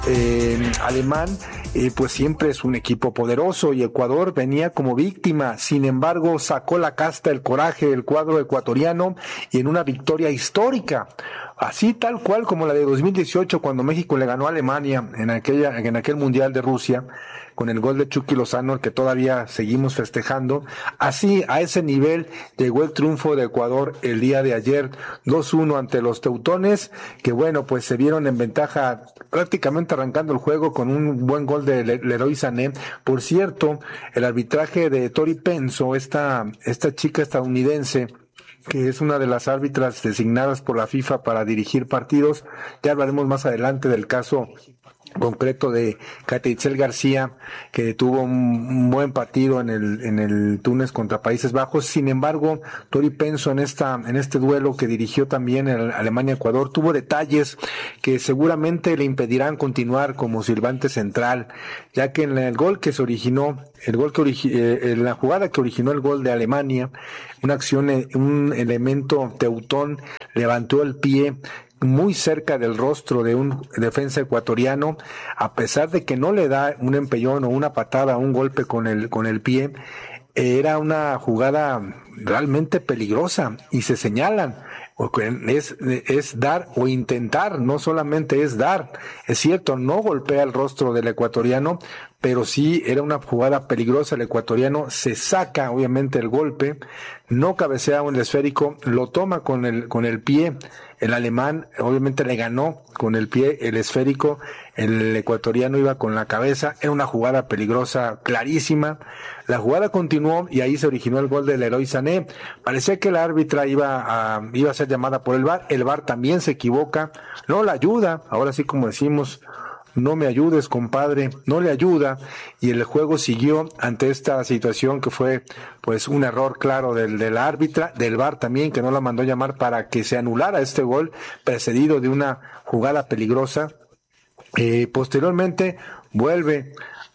alemán, pues siempre es un equipo poderoso y Ecuador venía como víctima. Sin embargo, sacó la casta, el coraje del cuadro ecuatoriano y en una victoria histórica. Así tal cual como la de 2018 cuando México le ganó a Alemania en aquel Mundial de Rusia con el gol de Chucky Lozano, el que todavía seguimos festejando. Así, a ese nivel llegó el triunfo de Ecuador el día de ayer, 2-1 ante los teutones, que bueno, pues se vieron en ventaja prácticamente arrancando el juego con un buen gol de Leroy Sané. Por cierto, el arbitraje de Tori Penso, esta chica estadounidense, que es una de las árbitras designadas por la FIFA para dirigir partidos. Ya hablaremos más adelante del caso concreto de Katia Itzel García, que tuvo un buen partido en el Túnez contra Países Bajos. Sin embargo, Tori Penso en este duelo que dirigió también en Alemania-Ecuador tuvo detalles que seguramente le impedirán continuar como silbante central, ya que en el gol que se originó, en la jugada que originó el gol de Alemania, una acción, un elemento teutón levantó el pie muy cerca del rostro de un defensa ecuatoriano, a pesar de que no le da un empellón o una patada, un golpe con el pie. Era una jugada realmente peligrosa y se señalan. Es dar o intentar, no solamente es dar. Es cierto, no golpea el rostro del ecuatoriano, pero sí era una jugada peligrosa. El ecuatoriano se saca obviamente el golpe, no cabecea un esférico, lo toma con el pie. El alemán obviamente le ganó con el pie el esférico, el ecuatoriano iba con la cabeza. Era una jugada peligrosa, clarísima. La jugada continuó y ahí se originó el gol del Leroy Sané. Parecía que la árbitra iba a ser llamada por el VAR. El VAR también se equivoca, no la ayuda. Ahora sí, como decimos, no me ayudes, compadre, no le ayuda, y el juego siguió ante esta situación que fue pues un error claro del árbitra, del VAR también, que no la mandó llamar para que se anulara este gol precedido de una jugada peligrosa. Posteriormente vuelve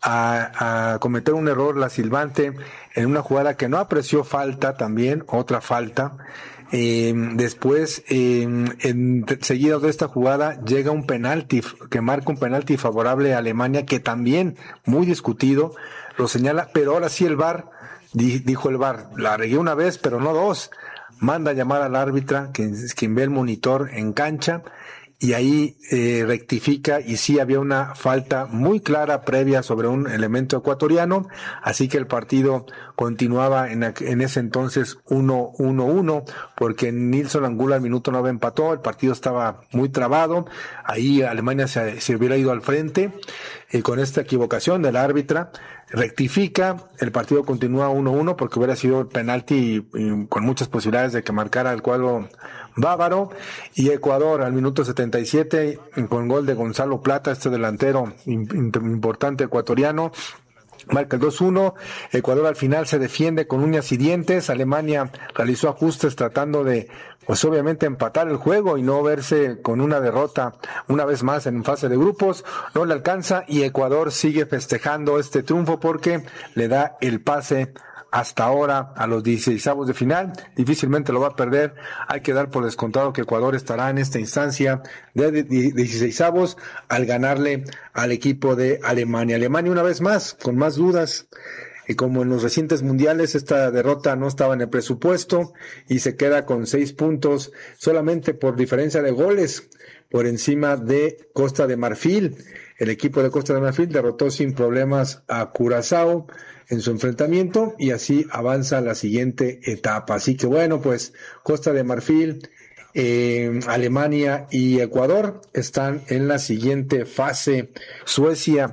a cometer un error la silbante en una jugada que no apreció falta, también otra falta. Después, seguido de esta jugada, llega un penalti que marca un penalti favorable a Alemania, que también muy discutido, lo señala, pero ahora sí el VAR, dijo el VAR, la regué una vez, pero no dos. Manda a llamar al árbitra, quien ve el monitor en cancha, y ahí rectifica, y sí había una falta muy clara previa sobre un elemento ecuatoriano, así que el partido continuaba en ese entonces 1-1, porque Nilson Angulo al minuto 9 empató, el partido estaba muy trabado, ahí Alemania se hubiera ido al frente, con esta equivocación del árbitra, rectifica, el partido continúa 1-1 porque hubiera sido el penalti y con muchas posibilidades de que marcara el cuadro bávaro, y Ecuador al minuto 77 con gol de Gonzalo Plata, este delantero importante ecuatoriano, marca el 2-1. Ecuador al final se defiende con uñas y dientes. Alemania realizó ajustes tratando de, pues obviamente, empatar el juego y no verse con una derrota una vez más en fase de grupos. No le alcanza y Ecuador sigue festejando este triunfo porque le da el pase hasta ahora a los 16avos de final. Difícilmente lo va a perder. Hay que dar por descontado que Ecuador estará en esta instancia de 16avos al ganarle al equipo de Alemania. Alemania una vez más con más dudas. Y como en los recientes mundiales, esta derrota no estaba en el presupuesto y se queda con 6 puntos solamente por diferencia de goles por encima de Costa de Marfil. El equipo de Costa de Marfil derrotó sin problemas a Curazao en su enfrentamiento y así avanza a la siguiente etapa. Así que bueno, pues Costa de Marfil, Alemania y Ecuador están en la siguiente fase. Suecia,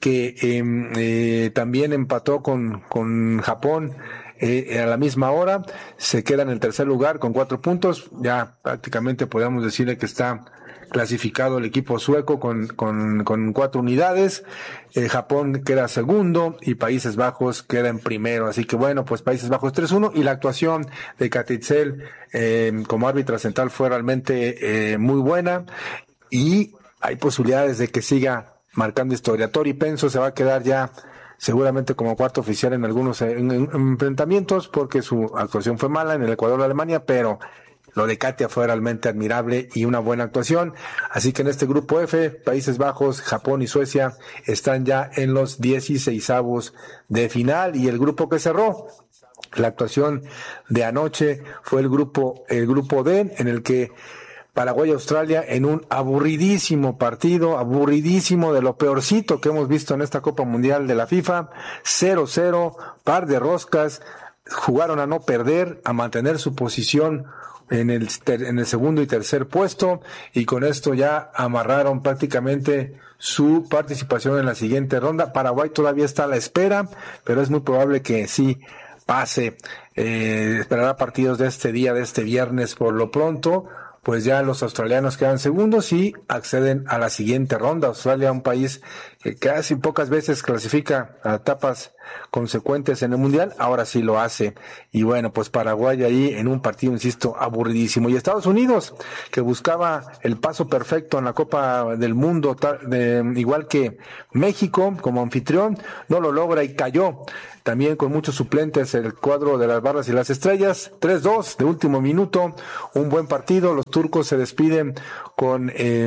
que también empató con Japón a la misma hora, se queda en el tercer lugar con 4 puntos. Ya prácticamente podemos decirle que está clasificado el equipo sueco con 4 unidades. Japón queda segundo y Países Bajos queda en primero. Así que bueno, pues Países Bajos 3-1 y la actuación de Katia Itzel como árbitra central fue realmente muy buena y hay posibilidades de que siga marcando historia. Tori Penso se va a quedar ya seguramente como cuarto oficial en algunos enfrentamientos porque su actuación fue mala en el Ecuador-Alemania, pero Lo de Katia fue realmente admirable y una buena actuación. Así que en este grupo F, Países Bajos, Japón y Suecia están ya en los 16avos de final. Y el grupo que cerró la actuación de anoche fue el grupo D, en el que Paraguay y Australia, en un aburridísimo partido, aburridísimo, de lo peorcito que hemos visto en esta Copa Mundial de la FIFA, 0-0, par de roscas, jugaron a no perder, a mantener su posición en el segundo y tercer puesto, y con esto ya amarraron prácticamente su participación en la siguiente ronda. Paraguay todavía está a la espera, pero es muy probable que sí pase. Esperará partidos de este día, de este viernes. Por lo pronto, pues ya los australianos quedan segundos y acceden a la siguiente ronda. Australia, un país que casi pocas veces clasifica a etapas consecuentes en el Mundial, ahora sí lo hace. Y bueno, pues Paraguay ahí en un partido, insisto, aburridísimo. Y Estados Unidos, que buscaba el paso perfecto en la Copa del Mundo, igual que México como anfitrión, no lo logra y cayó. También con muchos suplentes el cuadro de las barras y las estrellas, 3-2 de último minuto, un buen partido. Los turcos se despiden con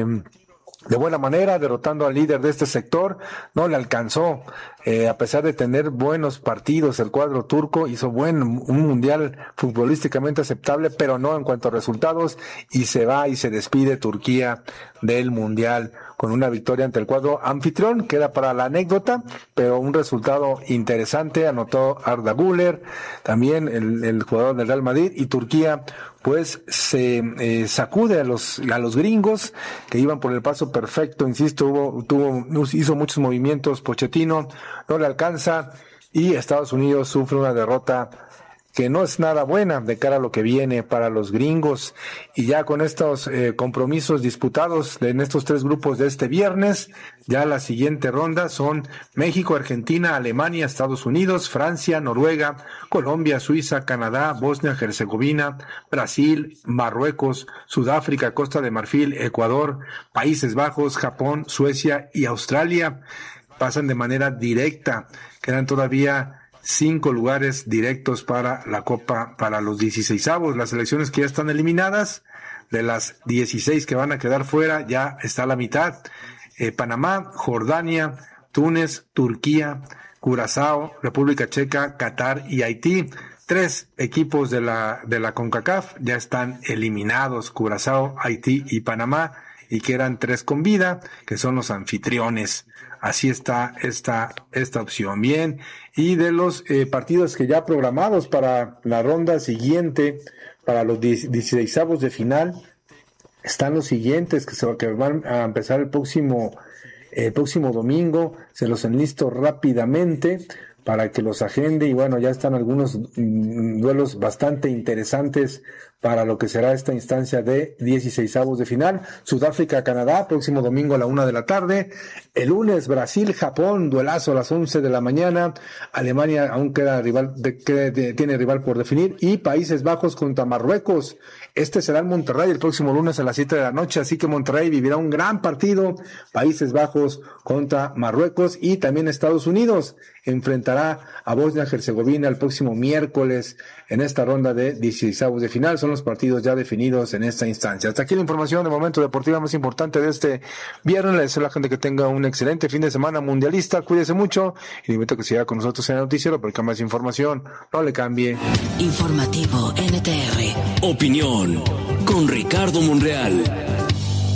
de buena manera, derrotando al líder de este sector. No le alcanzó, a pesar de tener buenos partidos, el cuadro turco hizo un mundial futbolísticamente aceptable, pero no en cuanto a resultados, y se va y se despide Turquía del mundial con una victoria ante el cuadro anfitrión. Queda para la anécdota, pero un resultado interesante. Anotó Arda Güler, también el jugador del Real Madrid, y Turquía pues se sacude a los gringos que iban por el paso perfecto. Insisto, hizo muchos movimientos Pochettino, no le alcanza, y Estados Unidos sufre una derrota que no es nada buena de cara a lo que viene para los gringos. Y ya con estos compromisos disputados en estos tres grupos de este viernes, ya la siguiente ronda son México, Argentina, Alemania, Estados Unidos, Francia, Noruega, Colombia, Suiza, Canadá, Bosnia, Herzegovina, Brasil, Marruecos, Sudáfrica, Costa de Marfil, Ecuador, Países Bajos, Japón, Suecia y Australia. Pasan de manera directa. Quedan todavía 5 lugares directos para la Copa, para los 16avos. Las selecciones que ya están eliminadas, de las 16 que van a quedar fuera, ya está la mitad. Panamá, Jordania, Túnez, Turquía, Curazao, República Checa, Qatar y Haití. 3 equipos de la CONCACAF ya están eliminados: Curazao, Haití y Panamá, y quedan 3 con vida, que son los anfitriones. Así está esta opción. Bien, y de los partidos que ya programados para la ronda siguiente, para los 16avos de final, están los siguientes que van a empezar el próximo domingo. Se los enlisto rápidamente para que los agende, y bueno, ya están algunos duelos bastante interesantes para lo que será esta instancia de 16avos de final. Sudáfrica, Canadá, próximo domingo a la 1 de la tarde. El lunes, Brasil, Japón, duelazo a las 11 de la mañana. Alemania aún tiene rival por definir. Y Países Bajos contra Marruecos. Este será en Monterrey el próximo lunes a las 7 de la noche, así que Monterrey vivirá un gran partido. Países Bajos contra Marruecos, y también Estados Unidos enfrentará a Bosnia-Herzegovina el próximo miércoles en esta ronda de 16avos de final. Son los partidos ya definidos en esta instancia. Hasta aquí la información de momento deportiva más importante de este viernes. Les deseo a la gente que tenga un excelente fin de semana mundialista. Cuídese mucho y le invito a que siga con nosotros en el noticiero, porque más información no le cambie. Informativo NTR. Opinión con Ricardo Monreal.